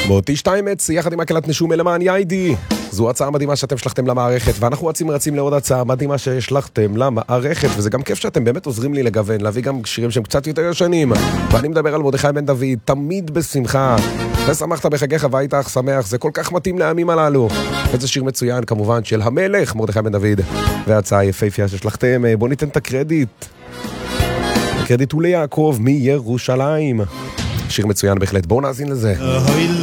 מוטי שטיימץ, יחד עם הקלט נשומה למען ייידי. זו הצעה מדהימה שאתם שלחתם למערכת, ואנחנו רצים לעוד הצעה מדהימה ששלחתם למערכת, וזה גם כיף שאתם באמת עוזרים לי לגוון, להביא גם שירים שהם קצת יותר ישנים. ואני מדבר על מרדכי בן דוד, תמיד בשמחה. ושמחת בחגיך ואיתך שמח, זה כל כך מתאים לימים הללו. וזה שיר מצוין כמובן של המלך מרדכי בן דוד, והצעה יפהפייה ששלחתם. בואו ניתן את הקרדיט. הקרדיט הוא ליעקב מירושלים. שיר מצוין בהחלט, בואו נאזין לזה.